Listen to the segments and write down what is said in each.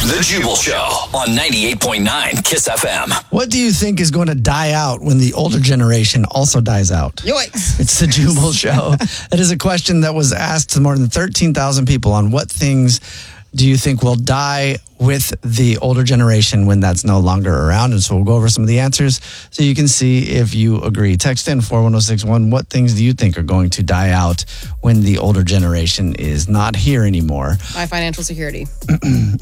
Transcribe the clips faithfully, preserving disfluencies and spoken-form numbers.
The Jubal Show on ninety-eight point nine Kiss F M. What do you think is going to die out when the older generation also dies out? Yoicks. It's the Jubal Show. It is a question that was asked to more than thirteen thousand people on what things do you think will die with the older generation when that's no longer around? And so we'll go over some of the answers so you can see if you agree. Text in four one zero six one. What things do you think are going to die out when the older generation is not here anymore? My financial security. Does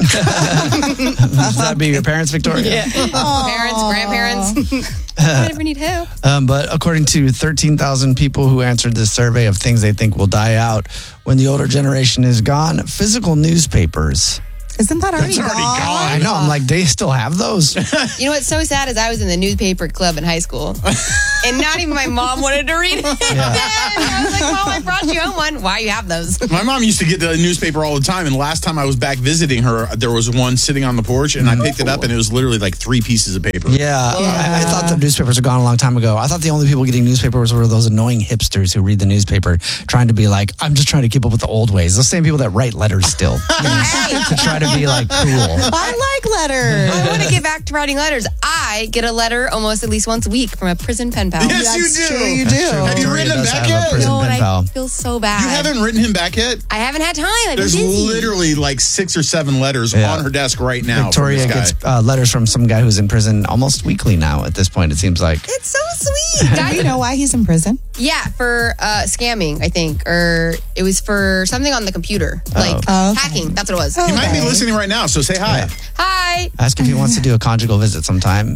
that be your parents, Victoria? Yeah. Parents, grandparents. I never need help. Um, but according to thirteen thousand people who answered this survey of things they think will die out when the older generation is gone, physical newspapers. Isn't that already, already gone? gone. I know. I'm like, they still have those. You know what's so sad is I was in the newspaper club in high school, and not even my mom wanted to read it. Yeah. I was like, Mom, I brought you home one. Why you have those? My mom used to get the newspaper all the time, and last time I was back visiting her, there was one sitting on the porch, and I picked it up, and it was literally like three pieces of paper. Yeah, I, I thought the newspapers were gone a long time ago. I thought the only people getting newspapers were those annoying hipsters who read the newspaper, trying to be like, I'm just trying to keep up with the old ways. Those same people that write letters still, you know, to try to be like cool. I like letters. I want to get back to writing letters. I get a letter almost at least once a week from a prison pen pal. Yes, you That's do. true, you do. Have you Victoria written him does back have a yet? prison No, pen and pal. I feel so bad. You haven't written him back yet? I haven't had time. I've There's been busy. literally like six or seven letters Yeah. on her desk right now. Victoria from this gets guy. uh, letters from some guy who's in prison almost weekly now at this point, it seems like. It's so sweet. Do you know why he's in prison? Yeah, for uh, scamming, I think, or it was for something on the computer, like Oh, okay. hacking. That's what it was. He might be Okay. listening right now, so say hi. Yeah. Hi. Ask if he wants to do a conjugal visit sometime.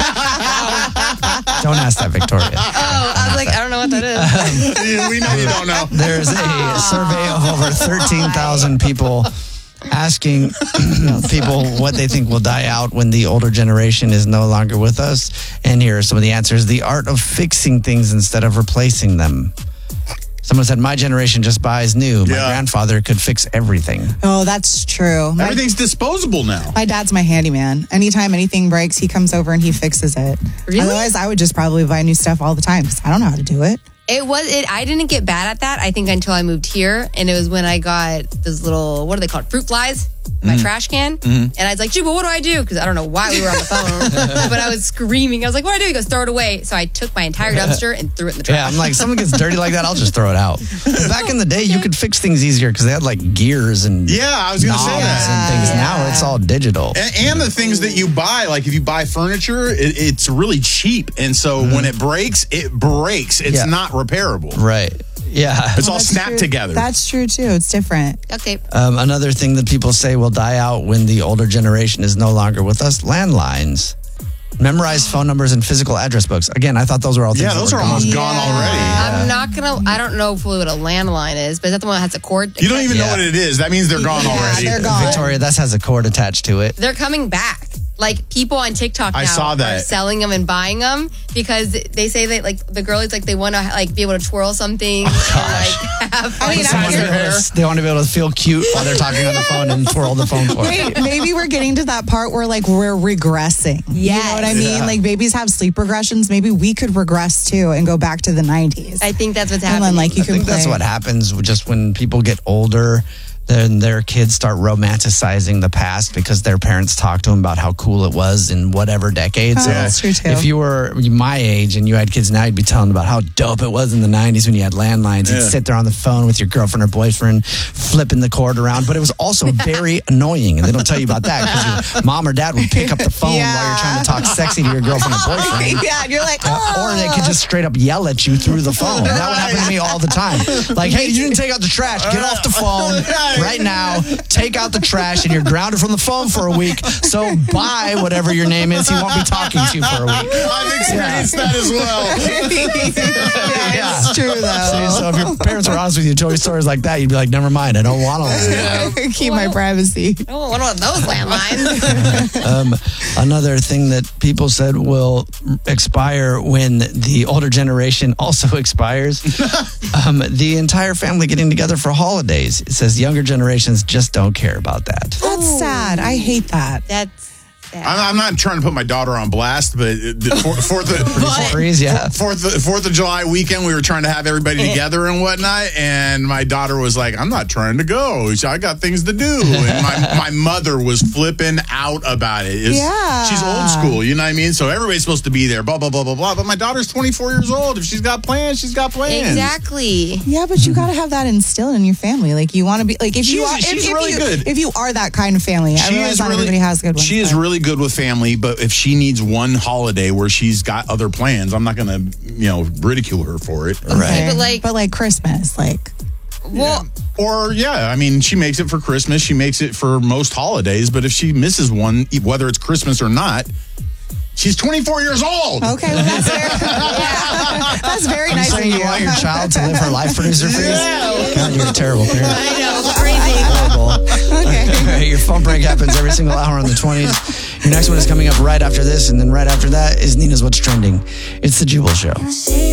Don't ask that, Victoria. Oh, I was like, I don't know what that is. Yeah, we know you don't know. There's a survey of over thirteen thousand people asking people what they think will die out when the older generation is no longer with us. And here are some of the answers. The art of fixing things instead of replacing them. Someone said, my generation just buys new. My Yeah. grandfather could fix everything. Oh, that's true. My, Everything's disposable now. my dad's my handyman. Anytime anything breaks, he comes over and he fixes it. Really? Otherwise, I would just probably buy new stuff all the time because I don't know how to do it. It was it. I didn't get bad at that. I think until I moved here, and it was when I got those little, what are they called, fruit flies, in my trash can, and I was like, "Juba, what do I do?" Because I don't know why we were on the phone, but I was screaming. I was like, "What do I do?" He goes, "Throw it away." So I took my entire dumpster and threw it in the trash. Yeah, I'm like, someone gets dirty like that, I'll just throw it out. Back in the day, you could fix things easier because they had like gears and Yeah, I was going to knobs say that. and things. Yeah. Now it's all digital. And, and the things that you buy, like if you buy furniture, it, it's really cheap. And so when it breaks, it breaks. It's Yeah. not repairable. Right. Yeah. It's all That's snapped true. together. That's true, too. It's different. Duct tape. Um, another thing that people say will die out when the older generation is no longer with us, landlines. Memorize phone numbers and physical address books. Again, I thought those were all things yeah, that those were are gone. almost Yeah. gone already. I'm not gonna. I don't know fully what a landline is, but is that the one that has a cord? You don't even Yeah. know what it is. That means they're gone Yeah, already. they're gone. Victoria, that has a cord attached to it. They're coming back. Like people on TikTok now I saw that. are selling them and buying them because they say that like the girlies like they want to like be able to twirl something and like have. I mean, like, I'm They here- want to be able to- They want to be able to feel cute while they're talking on the phone and twirl the phone cord. Wait, maybe we're getting to that part where like we're regressing. You know what I mean? Yeah. Like babies have sleep regressions. Maybe we could regress too and go back to the nineties. I think that's what's And happening. then like you I can think play. that's what happens just when people get older. Then their kids start romanticizing the past because their parents talk to them about how cool it was in whatever decade. Oh, So that's true, too. if you were my age and you had kids now, you'd be telling them about how dope it was in the nineties when you had landlines. You'd Yeah. sit there on the phone with your girlfriend or boyfriend, flipping the cord around. But it was also very annoying. And they don't tell you about that because your mom or dad would pick up the phone Yeah. while you're trying to talk sexy to your girlfriend or boyfriend. yeah, and you're like, oh. Or they could just straight up yell at you through the phone. That would happen to me all the time. Like, hey, you didn't take out the trash. Get off the phone right now. Take out the trash, and you're grounded from the phone for a week. So buy whatever your name is. He won't be talking to you for a week. I've experienced that as well. yeah, it's true See, though. so if your parents were honest with you, told you stories like that, you'd be like, never mind. I don't want to listen. Keep my privacy. Oh, what about those landlines? Um, another thing that people said will expire when the older generation also expires. Um, the entire family getting together for holidays. It says younger generations just don't care about that. That's sad. I hate that. That's sad. I'm, I'm not trying to put my daughter on blast, but the fourth, fourth, of, Freeze, yeah. fourth, fourth of July weekend, we were trying to have everybody together and whatnot, and my daughter was like, I'm not trying to go. I got things to do. And my, my mother was flipping out about it. It's, Yeah. She's old school, you know what I mean? So everybody's supposed to be there, blah, blah, blah, blah, blah. But my daughter's twenty-four years old. If she's got plans, she's got plans. Exactly. Yeah, but you got to have that instilled in your family. Like you want to be like if you She's- are if, she's if really you, good. if you are that kind of family. I realize not everybody has good ones. She is but- really good with family, but if she needs one holiday where she's got other plans, I'm not going to, you know, ridicule her for it. Okay, but like, but like Christmas, like well, Or, yeah, I mean, she makes it for Christmas. She makes it for most holidays. But if she misses one, whether it's Christmas or not, she's twenty-four years old. okay, well, that's very, yeah. that's very You nice of saying you you. want your child to live her life, producer Freeze? Yeah. God, you're a terrible parent. I know, it's crazy. Horrible. Okay. Your phone break happens every single hour on the twenties. Your next one is coming up right after this, and then right after that is Nina's What's Trending. It's the Jubal Show.